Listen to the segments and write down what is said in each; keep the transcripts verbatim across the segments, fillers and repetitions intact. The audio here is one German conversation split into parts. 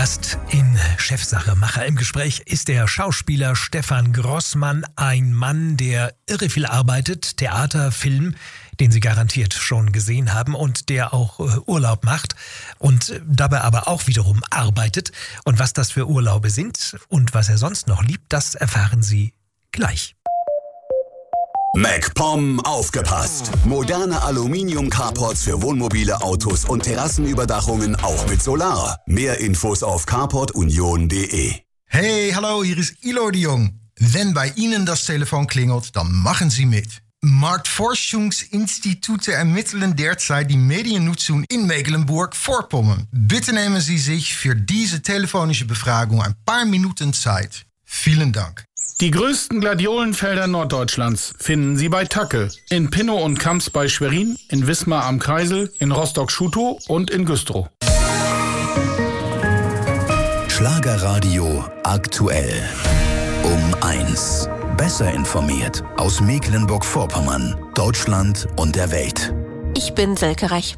Gast in Chefsache Macher im Gespräch ist der Schauspieler Stefan Grossmann, ein Mann, der irre viel arbeitet, Theater, Film, den Sie garantiert schon gesehen haben und der auch äh, Urlaub macht und dabei aber auch wiederum arbeitet. Und was das für Urlaube sind und was er sonst noch liebt, das erfahren Sie gleich. MacPom aufgepasst! Moderne Aluminium-Carports für Wohnmobile, Autos und Terrassenüberdachungen auch mit Solar. Mehr Infos auf carport union punkt de. Hey, hallo, hier ist Ilo de Jong. Wenn bei Ihnen das Telefon klingelt, dann machen Sie mit. Marktforschungsinstitute ermitteln derzeit die Mediennutzung in Mecklenburg-Vorpommern. Bitte nehmen Sie sich für diese telefonische Befragung ein paar Minuten Zeit. Vielen Dank. Die größten Gladiolenfelder Norddeutschlands finden Sie bei Tacke. In Pinnow und Kamps bei Schwerin, in Wismar am Kreisel, in Rostock-Schutow und in Güstrow. Schlagerradio aktuell. Um eins. Besser informiert aus Mecklenburg-Vorpommern, Deutschland und der Welt. Ich bin Silke Rech.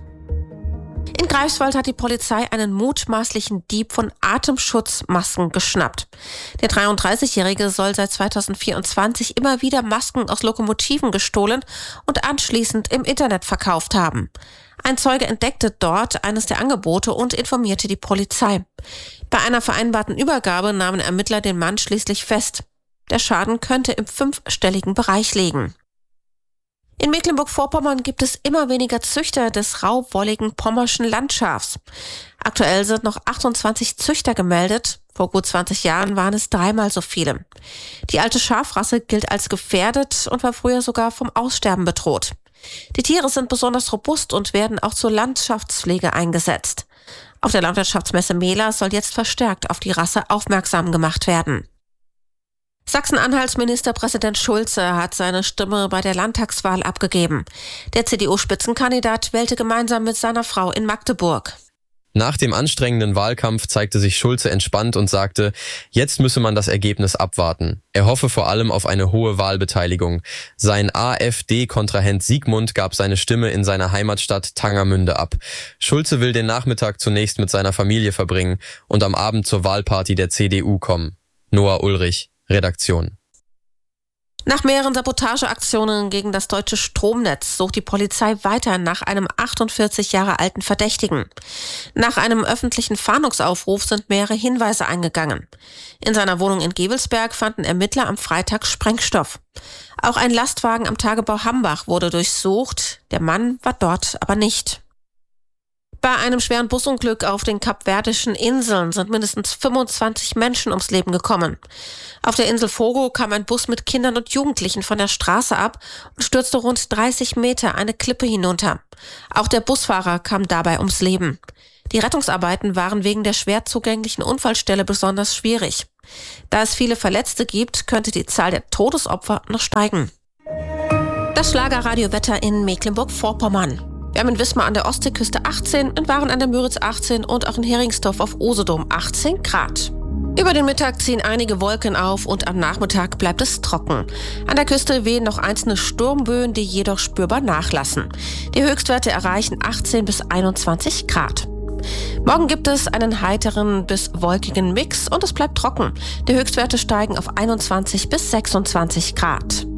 In Greifswald hat die Polizei einen mutmaßlichen Dieb von Atemschutzmasken geschnappt. Der dreiunddreißigjährige soll seit zweitausendvierundzwanzig immer wieder Masken aus Lokomotiven gestohlen und anschließend im Internet verkauft haben. Ein Zeuge entdeckte dort eines der Angebote und informierte die Polizei. Bei einer vereinbarten Übergabe nahmen Ermittler den Mann schließlich fest. Der Schaden könnte im fünfstelligen Bereich liegen. In Mecklenburg-Vorpommern gibt es immer weniger Züchter des rauwolligen pommerschen Landschafs. Aktuell sind noch achtundzwanzig Züchter gemeldet. Vor gut zwanzig Jahren waren es dreimal so viele. Die alte Schafrasse gilt als gefährdet und war früher sogar vom Aussterben bedroht. Die Tiere sind besonders robust und werden auch zur Landschaftspflege eingesetzt. Auf der Landwirtschaftsmesse Mehla soll jetzt verstärkt auf die Rasse aufmerksam gemacht werden. Sachsen-Anhalts Ministerpräsident Schulze hat seine Stimme bei der Landtagswahl abgegeben. Der C D U-Spitzenkandidat wählte gemeinsam mit seiner Frau in Magdeburg. Nach dem anstrengenden Wahlkampf zeigte sich Schulze entspannt und sagte, jetzt müsse man das Ergebnis abwarten. Er hoffe vor allem auf eine hohe Wahlbeteiligung. Sein AfD-Kontrahent Siegmund gab seine Stimme in seiner Heimatstadt Tangermünde ab. Schulze will den Nachmittag zunächst mit seiner Familie verbringen und am Abend zur Wahlparty der C D U kommen. Noah Ulrich, Redaktion. Nach mehreren Sabotageaktionen gegen das deutsche Stromnetz sucht die Polizei weiter nach einem achtundvierzig Jahre alten Verdächtigen. Nach einem öffentlichen Fahndungsaufruf sind mehrere Hinweise eingegangen. In seiner Wohnung in Gevelsberg fanden Ermittler am Freitag Sprengstoff. Auch ein Lastwagen am Tagebau Hambach wurde durchsucht. Der Mann war dort aber nicht. Bei einem schweren Busunglück auf den Kapverdischen Inseln sind mindestens fünfundzwanzig Menschen ums Leben gekommen. Auf der Insel Fogo kam ein Bus mit Kindern und Jugendlichen von der Straße ab und stürzte rund dreißig Meter eine Klippe hinunter. Auch der Busfahrer kam dabei ums Leben. Die Rettungsarbeiten waren wegen der schwer zugänglichen Unfallstelle besonders schwierig. Da es viele Verletzte gibt, könnte die Zahl der Todesopfer noch steigen. Das Schlagerradiowetter in Mecklenburg-Vorpommern. Wir haben in Wismar an der Ostseeküste achtzehn, in Waren an der Müritz achtzehn und auch in Heringsdorf auf Usedom achtzehn Grad. Über den Mittag ziehen einige Wolken auf und am Nachmittag bleibt es trocken. An der Küste wehen noch einzelne Sturmböen, die jedoch spürbar nachlassen. Die Höchstwerte erreichen achtzehn bis einundzwanzig Grad. Morgen gibt es einen heiteren bis wolkigen Mix und es bleibt trocken. Die Höchstwerte steigen auf einundzwanzig bis sechsundzwanzig Grad.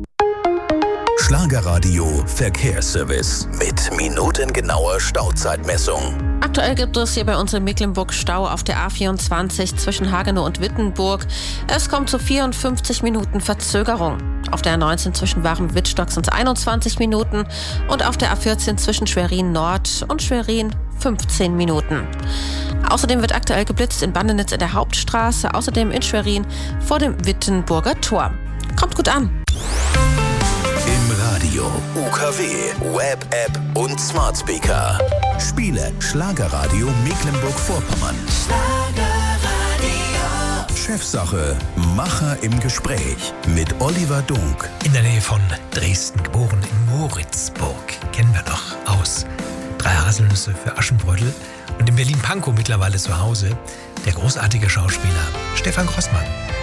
Schlagerradio Verkehrsservice mit minutengenauer Stauzeitmessung. Aktuell gibt es hier bei uns in Mecklenburg Stau auf der A vierundzwanzig zwischen Hagenow und Wittenburg. Es kommt zu vierundfünfzig Minuten Verzögerung. Auf der A neunzehn zwischen Waren-Wittstock sind es einundzwanzig Minuten und auf der A vierzehn zwischen Schwerin Nord und Schwerin fünfzehn Minuten. Außerdem wird aktuell geblitzt in Bandenitz in der Hauptstraße, außerdem in Schwerin vor dem Wittenburger Tor. Kommt gut an! Im Radio, U K W, Web-App und Smart Speaker. Spiele Schlagerradio Mecklenburg-Vorpommern. Schlagerradio. Chefsache Macher im Gespräch mit Oliver Dunk. In der Nähe von Dresden geboren, in Moritzburg. Kennen wir doch aus Drei Haselnüsse für Aschenbrödel. Und in Berlin-Pankow mittlerweile zu Hause der großartige Schauspieler Stefan Grossmann.